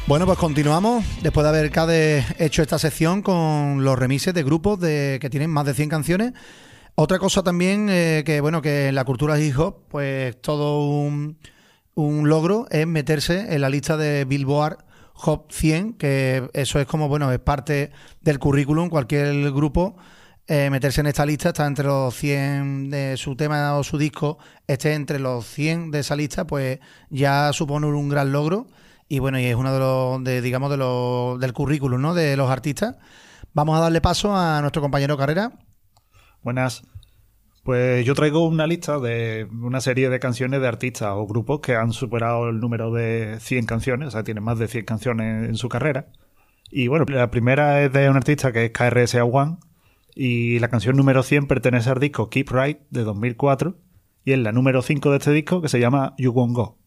Bueno, pues continuamos después de haber hecho esta sección con los remixes de grupos que tienen más de 100 canciones. Otra cosa también que en la cultura hip hop, pues todo un logro es meterse en la lista de Billboard Hot 100, que eso es como, es parte del currículum. Cualquier grupo meterse en esta lista, está entre los 100 de su tema o su disco, esté entre los 100 de esa lista, pues ya supone un gran logro. Y y es uno del currículum, ¿no?, de los artistas. Vamos a darle paso a nuestro compañero Carrera. Buenas. Pues yo traigo una lista de una serie de canciones de artistas o grupos que han superado el número de 100 canciones, o sea, tienen más de 100 canciones en su carrera. Y la primera es de un artista que es KRS-One, y la canción número 100 pertenece al disco Keep Right de 2004, y es la número 5 de este disco, que se llama You Won't Go.